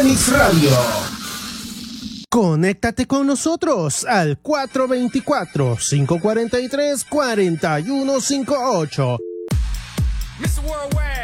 Remix Radio. Conéctate con nosotros al 424-543-4158. Mr. Worldwide.